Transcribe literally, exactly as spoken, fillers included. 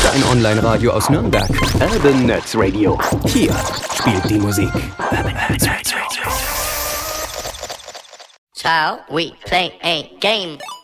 Dein Online-Radio aus Nürnberg. Urban Nerds Radio. Hier spielt die Musik. Urban Nerds Radio. Shall we play a game?